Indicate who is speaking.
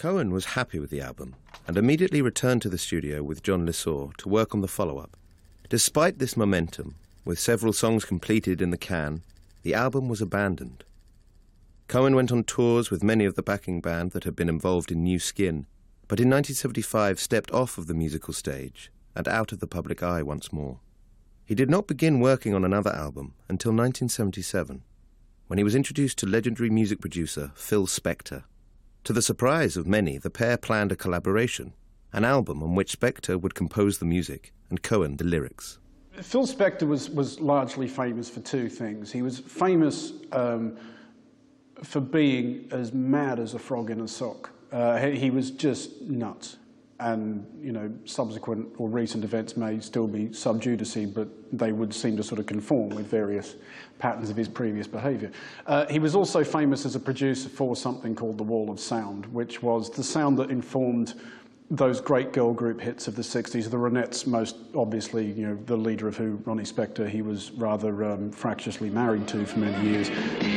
Speaker 1: Cohen was happy with the album and immediately returned to the studio with John Lissor to work on the follow-up. Despite this momentum, with several songs completed in the can, the album was abandoned. Cohen went on tours with many of the backing band that had been involved in New Skin, but in 1975 stepped off of the musical stage and out of the public eye once more. He did not begin working on another album until 1977, when he was introduced to legendary music producer Phil Spector. To the surprise of many, the pair planned a collaboration, an album on which Spector would compose the music and Cohen the lyrics.
Speaker 2: Phil Spector was largely famous for two things. He was famous for being as mad as a frog in a sock. He was just nuts. And, subsequent or recent events may still be sub judice, but they would seem to sort of conform with various patterns of his previous behaviour. He was also famous as a producer for something called the Wall of Sound, which was the sound that informed those great girl group hits of the 60s. The Ronettes, most obviously, the leader of who, Ronnie Spector, he was rather fractiously married to for many years.